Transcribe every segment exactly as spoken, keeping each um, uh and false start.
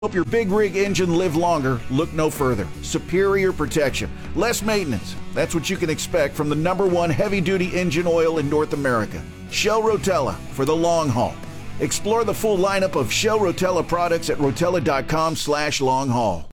Help your big rig engine live longer, look no further. Superior protection, less maintenance. That's what you can expect from the number one heavy-duty engine oil in North America. Shell Rotella for the long haul. Explore the full lineup of Shell Rotella products at rotella.com slash long haul.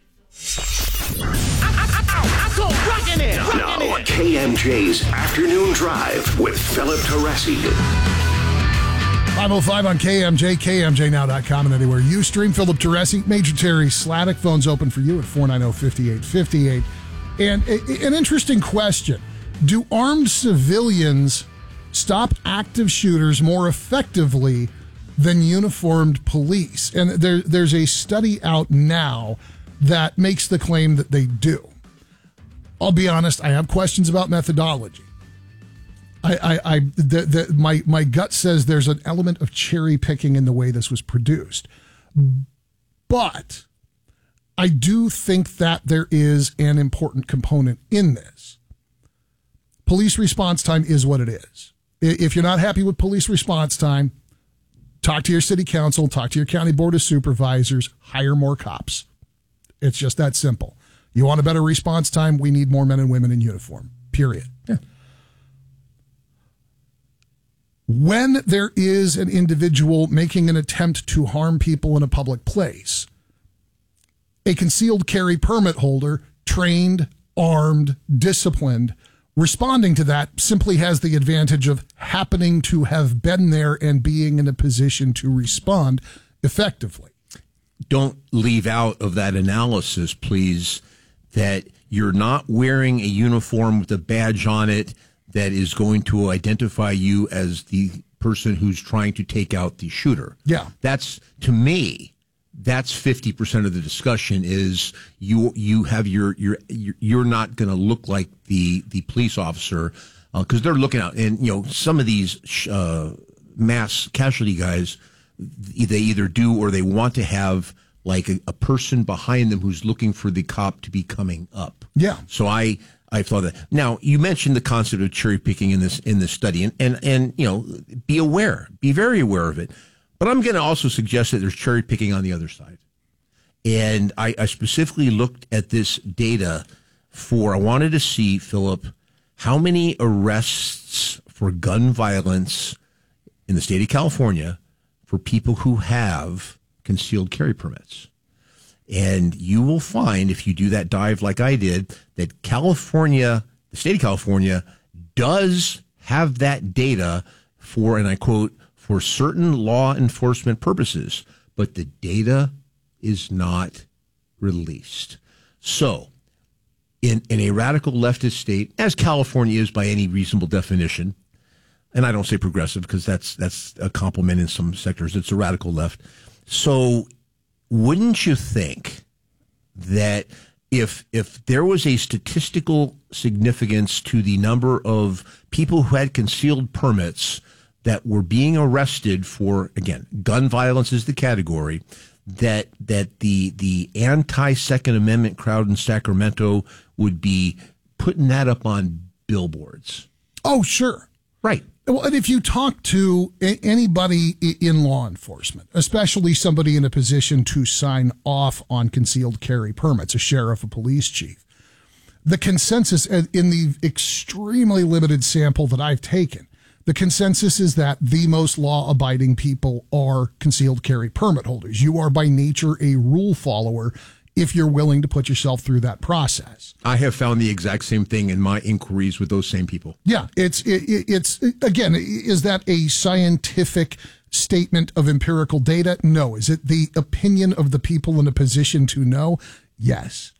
Now, K M J's Afternoon Drive with Philip Teresi. five oh five on K M J, K M J now dot com, and anywhere you stream. Philip Teresi, Major Terry Sladek. Phone's open for you at four nine zero, five eight five eight. And a, an interesting question. Do armed civilians stop active shooters more effectively than uniformed police? And there, there's a study out now that makes the claim that they do. I'll be honest, I have questions about methodology. I, I, I the, the, my, my gut says there's an element of cherry picking in the way this was produced. But I do think that there is an important component in this. Police response time is what it is. If you're not happy with police response time, talk to your city council, talk to your county board of supervisors, hire more cops. It's just that simple. You want a better response time? We need more men and women in uniform, period. Yeah. When there is an individual making an attempt to harm people in a public place, a concealed carry permit holder, trained, armed, disciplined, responding to that simply has the advantage of happening to have been there and being in a position to respond effectively. Don't leave out of that analysis, please, that you're not wearing a uniform with a badge on it that is going to identify you as the person who's trying to take out the shooter. Yeah. That's, to me, that's fifty percent of the discussion is you you have your, your, your you're not going to look like the, the police officer because uh, they're looking out. And, you know, some of these uh, mass casualty guys, they either do or they want to have like a, a person behind them who's looking for the cop to be coming up. Yeah. So I, I thought that. Now, you mentioned the concept of cherry picking in this, in this study and, and, and, you know, be aware, be very aware of it. But I'm going to also suggest that there's cherry picking on the other side. And I, I specifically looked at this data for, I wanted to see, Philip, how many arrests for gun violence in the state of California for people who have concealed carry permits. And you will find, if you do that dive like I did, that California, the state of California, does have that data for, and I quote, for certain law enforcement purposes, but the data is not released. So, in, in a radical leftist state, as California is by any reasonable definition, and I don't say progressive because that's that's a compliment in some sectors, it's a radical left. So wouldn't you think that if if there was a statistical significance to the number of people who had concealed permits that were being arrested for, again, gun violence is the category, that that the the anti-Second Amendment crowd in Sacramento would be putting that up on billboards? Oh, sure. Right. Well, and if you talk to anybody in law enforcement, especially somebody in a position to sign off on concealed carry permits, a sheriff, a police chief, the consensus in the extremely limited sample that I've taken, the consensus is that the most law-abiding people are concealed carry permit holders. You are by nature a rule follower if you're willing to put yourself through that process. I have found the exact same thing in my inquiries with those same people. Yeah, it's it, it's again, is that a scientific statement of empirical data? No. Is it the opinion of the people in a position to know? Yes.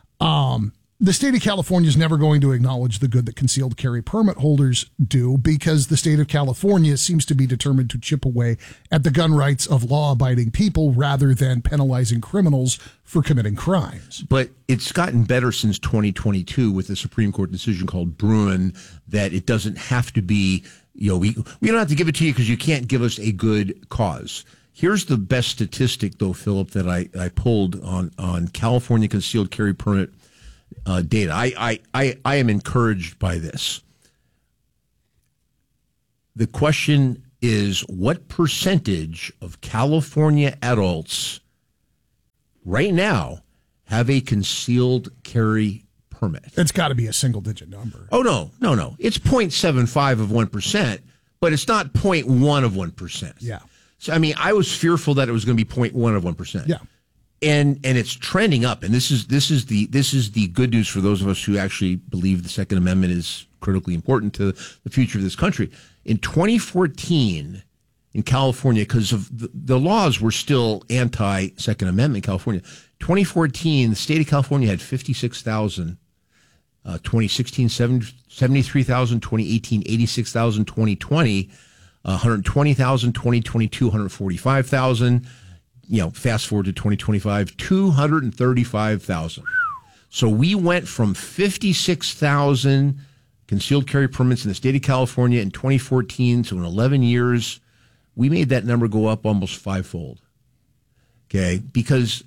Um, the state of California is never going to acknowledge the good that concealed carry permit holders do because the state of California seems to be determined to chip away at the gun rights of law-abiding people rather than penalizing criminals for committing crimes. But it's gotten better since twenty twenty-two with a Supreme Court decision called Bruin that it doesn't have to be, you know, we, we don't have to give it to you because you can't give us a good cause. Here's the best statistic, though, Philip, that I, I pulled on, on California concealed carry permit uh, data. I, I, I, I am encouraged by this. The question is, what percentage of California adults right now have a concealed carry permit. It's got to be a single-digit number. Oh, no, no, no. It's zero point seven five of one percent, but it's not zero point one of one percent. Yeah. So, I mean, I was fearful that it was going to be zero point one of one percent. Yeah. And and it's trending up. And this is this is the this is the good news for those of us who actually believe the Second Amendment is critically important to the future of this country. In twenty fourteen, in California, because of the, the laws were still anti-Second Amendment in California, twenty fourteen, the state of California had fifty-six thousand. Uh, twenty sixteen, seventy-three thousand, twenty eighteen, eighty-six thousand, twenty twenty, uh, one hundred twenty thousand, twenty twenty-two, one hundred forty-five thousand. You know, fast forward to twenty twenty-five, two hundred thirty-five thousand. So we went from fifty-six thousand concealed carry permits in the state of California in twenty fourteen. So in eleven years, we made that number go up almost fivefold. Okay, because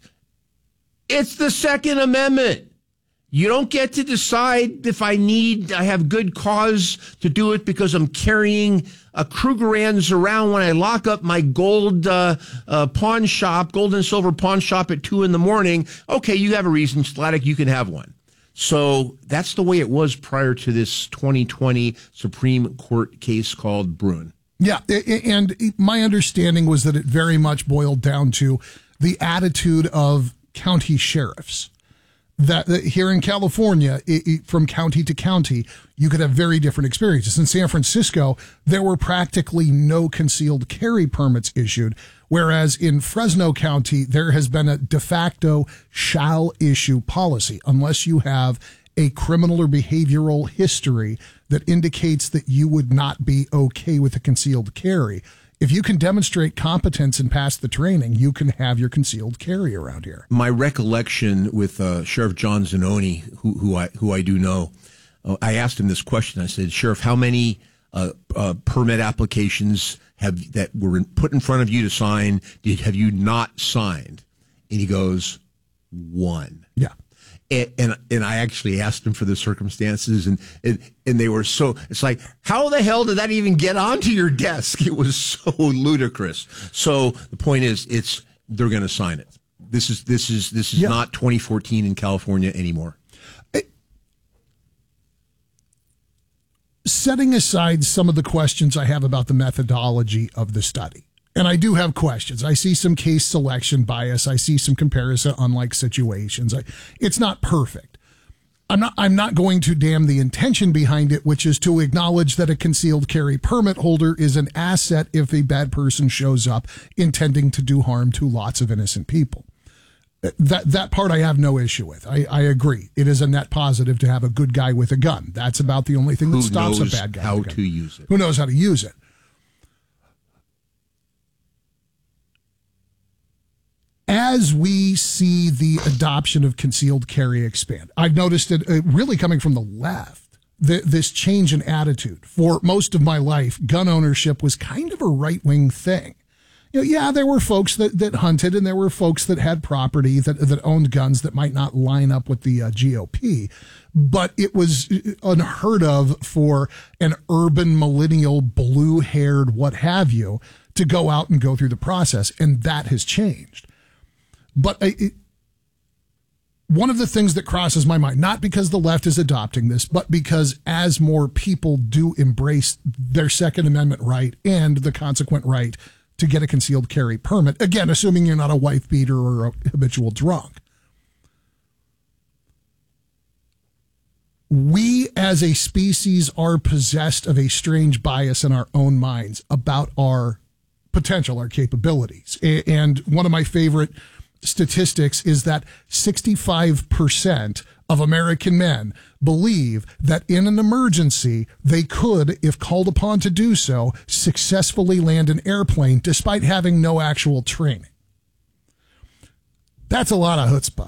it's the Second Amendment. You don't get to decide if I need, I have good cause to do it because I'm carrying a Krugerrands around when I lock up my gold uh, uh, pawn shop, gold and silver pawn shop at two in the morning. Okay, you have a reason, Sladek, you can have one. So that's the way it was prior to this twenty twenty Supreme Court case called Bruen. Yeah, and my understanding was that it very much boiled down to the attitude of county sheriffs. That, that here in California, it, it, from county to county, you could have very different experiences. In San Francisco, there were practically no concealed carry permits issued, whereas in Fresno County, there has been a de facto shall issue policy unless you have a criminal or behavioral history that indicates that you would not be okay with a concealed carry. If you can demonstrate competence and pass the training, you can have your concealed carry around here. My recollection with uh, Sheriff John Zanoni, who, who I who I do know, uh, I asked him this question. I said, Sheriff, how many uh, uh, permit applications have that were in, put in front of you to sign? Did have you not signed? And he goes, one. Yeah. And, and and I actually asked him for the circumstances, and, and and they were so. It's like, how the hell did that even get onto your desk? It was so ludicrous. So the point is, it's they're going to sign it. This is this is this is yeah. not twenty fourteen in California anymore. It, setting aside some of the questions I have about the methodology of the study. And I do have questions. I see some case selection bias. I see some comparison unlike situations. I, it's not perfect. I'm not, I'm not going to damn the intention behind it, which is to acknowledge that a concealed carry permit holder is an asset if a bad person shows up intending to do harm to lots of innocent people. That that part I have no issue with. I, I agree. It is a net positive to have a good guy with a gun. That's about the only thing that Who stops knows a bad guy how with a gun. to use it. Who knows how to use it. As we see the adoption of concealed carry expand, I've noticed it uh, really coming from the left, the, this change in attitude. For most of my life, gun ownership was kind of a right-wing thing. You know, yeah, there were folks that, that hunted, and there were folks that had property that, that owned guns that might not line up with the uh, G O P, but it was unheard of for an urban millennial, blue-haired, what have you, to go out and go through the process, and that has changed. But I, it, one of the things that crosses my mind, not because the left is adopting this, but because as more people do embrace their Second Amendment right and the consequent right to get a concealed carry permit, again, assuming you're not a wife beater or a habitual drunk, we as a species are possessed of a strange bias in our own minds about our potential, our capabilities. And one of my favorite statistics is that sixty-five percent of American men believe that in an emergency, they could, if called upon to do so, successfully land an airplane despite having no actual training. That's a lot of chutzpah.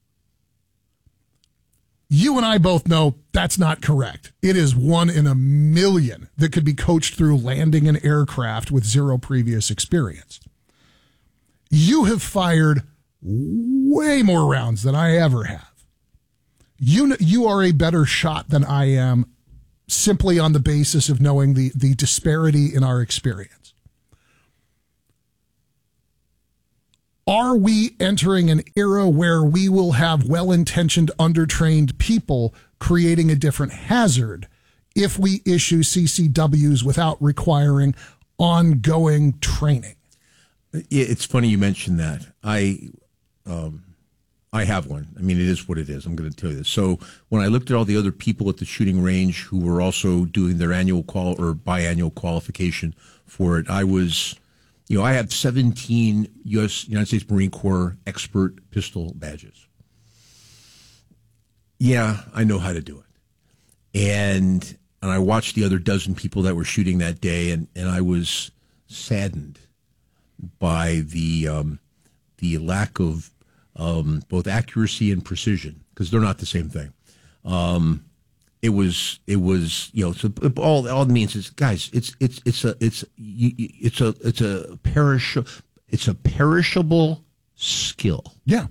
You and I both know that's not correct. It is one in a million that could be coached through landing an aircraft with zero previous experience. You have fired way more rounds than I ever have. You you are a better shot than I am simply on the basis of knowing the, the disparity in our experience. Are we entering an era where we will have well-intentioned, undertrained people creating a different hazard if we issue C C Ws without requiring ongoing training? It's funny you mentioned that. I um, I have one. I mean, it is what it is. I'm going to tell you this. So when I looked at all the other people at the shooting range who were also doing their annual qual or biannual qualification for it, I was, you know, I have seventeen U S United States Marine Corps expert pistol badges. Yeah, I know how to do it. And and I watched the other dozen people that were shooting that day, and, and I was saddened by the um, the lack of um, both accuracy and precision, because they're not the same thing. Um, it was it was you know so all all it means is, guys, it's it's it's a it's it's a it's a perish it's a perishable skill. Yeah,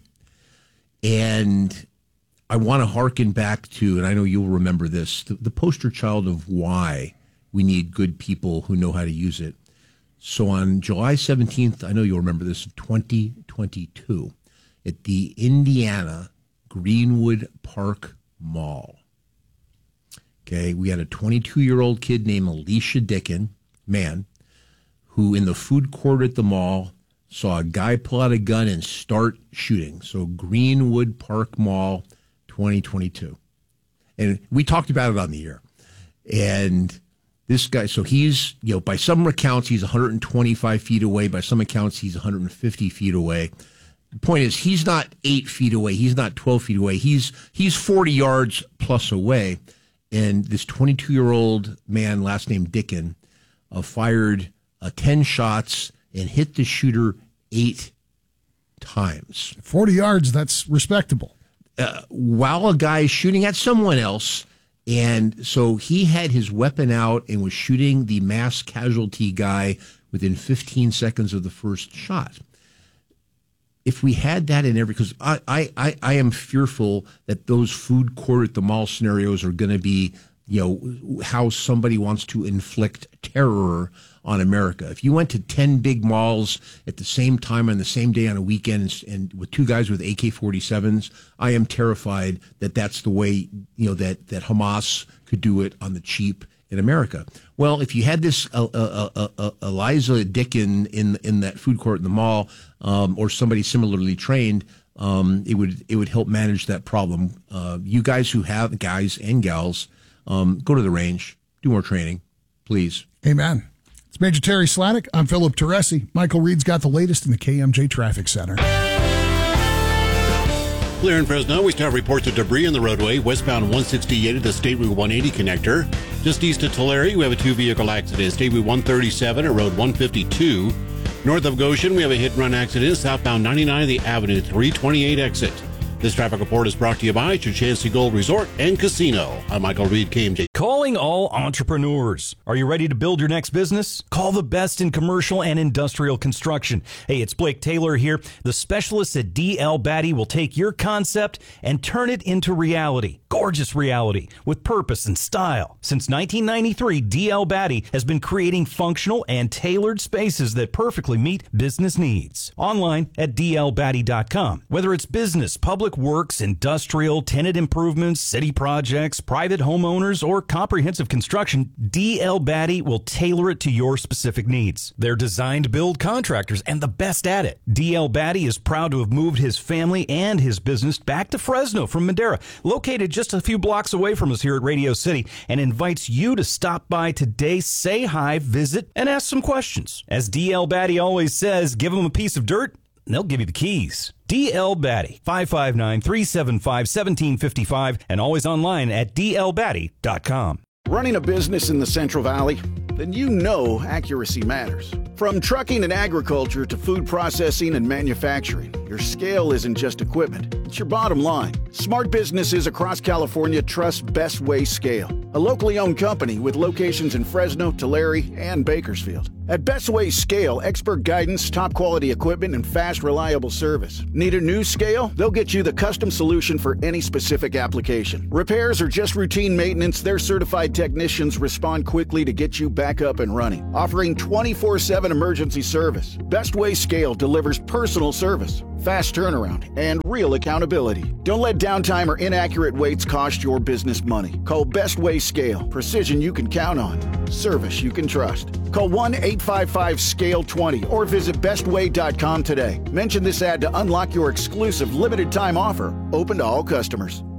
and I want to hearken back to, and I know you'll remember this, the, the poster child of why we need good people who know how to use it. So on July seventeenth, I know you'll remember this, of twenty twenty-two, at the Indiana Greenwood Park Mall. Okay, we had a twenty-two-year-old kid named Alicia Dickin, man, who in the food court at the mall saw a guy pull out a gun and start shooting. So Greenwood Park Mall, twenty twenty-two. And we talked about it on the air. And this guy, so he's, you know, by some accounts, he's one hundred twenty-five feet away. By some accounts, he's one hundred fifty feet away. The point is, he's not eight feet away. He's not twelve feet away. He's he's forty yards plus away. And this twenty-two-year-old man, last name Dickin, uh, fired uh, ten shots and hit the shooter eight times. forty yards, that's respectable. Uh, while a guy is shooting at someone else. And so he had his weapon out and was shooting the mass casualty guy within fifteen seconds of the first shot. If we had that in every, because I, I, I am fearful that those food court at the mall scenarios are going to be, you know, how somebody wants to inflict terror on America. If you went to ten big malls at the same time on the same day on a weekend and, and with two guys with A K forty-sevens, I am terrified that that's the way, you know, that, that Hamas could do it on the cheap in America. Well, if you had this uh, uh, uh, uh, Eliza Dickin in in that food court in the mall, um, or somebody similarly trained, um, it would it would help manage that problem. Uh, you guys who have, guys and gals, um, go to the range, do more training, please. Amen. It's Major Terry Sladek. I'm Philip Teresi. Michael Reed's got the latest in the K M J Traffic Center. Clear in Fresno, we start reports of debris in the roadway westbound one sixty-eight at the State Route one eighty connector. Just east of Tulare, we have a two-vehicle accident. State Route one thirty-seven at Road one fifty-two. North of Goshen, we have a hit-and-run accident southbound ninety-nine at the Avenue three twenty-eight exit. This traffic report is brought to you by Chachansey Gold Resort and Casino. I'm Michael Reed, K M J. Calling all entrepreneurs. Are you ready to build your next business? Call the best in commercial and industrial construction. Hey, it's Blake Taylor here. The specialists at D L Batty will take your concept and turn it into reality. Gorgeous reality with purpose and style. Since nineteen ninety-three, D L Batty has been creating functional and tailored spaces that perfectly meet business needs. Online at D L Batty dot com. Whether it's business, public works, industrial, tenant improvements, city projects, private homeowners, or comprehensive construction, D L Batty will tailor it to your specific needs. They're designed to build contractors and the best at it. D L Batty is proud to have moved his family and his business back to Fresno from Madera, located just a few blocks away from us here at Radio City, and invites you to stop by today, say hi, visit, and ask some questions. As D L Batty always says, give them a piece of dirt, and they'll give you the keys. D L Batty, five five nine, three seven five, one seven five five, and always online at D L Batty dot com. Running a business in the Central Valley? Then you know accuracy matters. From trucking and agriculture to food processing and manufacturing, your scale isn't just equipment, it's your bottom line. Smart businesses across California trust Best Way Scale, a locally owned company with locations in Fresno, Tulare, and Bakersfield. At Best Way Scale, expert guidance, top quality equipment, and fast, reliable service. Need a new scale? They'll get you the custom solution for any specific application. Repairs or just routine maintenance, their certified technicians respond quickly to get you back up and running. Offering twenty-four seven emergency service. Best Way Scale delivers personal service, fast turnaround, and real accountability. Don't let downtime or inaccurate weights cost your business money. Call Best Way Scale. Precision you can count on. Service you can trust. Call one eight five five scale twenty or visit best way dot com today. Mention this ad to unlock your exclusive limited time offer, open to all customers.